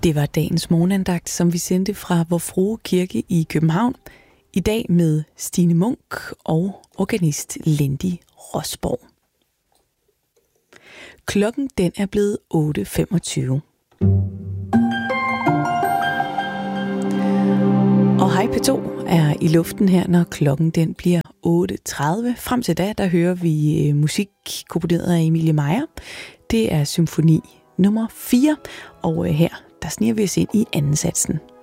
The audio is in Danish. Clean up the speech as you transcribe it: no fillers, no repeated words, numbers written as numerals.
Det var dagens morgenandagt, som vi sendte fra Vor Frue Kirke i København. I dag med Stine Munk og organist Lendi Rosborg. Klokken den er blevet 8.25. Og Hej P2 er i luften her, når klokken den bliver 8.30. Frem til da, der hører vi musik komponeret af Emilie Meier. Det er symfoni nummer 4, og her der sniger vi os ind i anden satsen.